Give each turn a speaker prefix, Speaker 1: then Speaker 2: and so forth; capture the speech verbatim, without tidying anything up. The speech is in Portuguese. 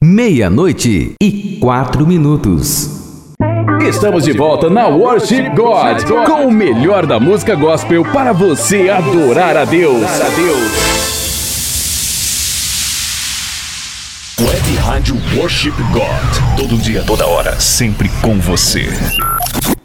Speaker 1: Meia-noite e quatro minutos.
Speaker 2: Estamos de volta na Worship God, com o melhor da música gospel para você adorar a Deus.
Speaker 3: Web Rádio Worship God. Todo dia, toda hora, sempre com você.